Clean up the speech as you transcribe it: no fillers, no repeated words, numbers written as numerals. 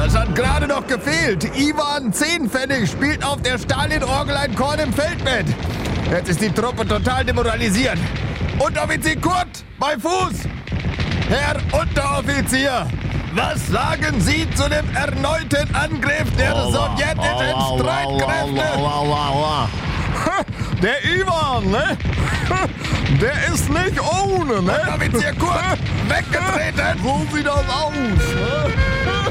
Das hat gerade noch gefehlt. Iwan 10 Pfennig spielt auf der Stalin-Orgel ein Korn im Feld mit. Jetzt ist die Truppe total demoralisiert. Unteroffizier Kurt, bei Fuß! Herr Unteroffizier, was sagen Sie zu dem erneuten Angriff der sowjetischen Streitkräfte? Der Iwan, ne? Der ist nicht ohne, ne? Unteroffizier Kurt, weggetreten! So sieht das aus, ne?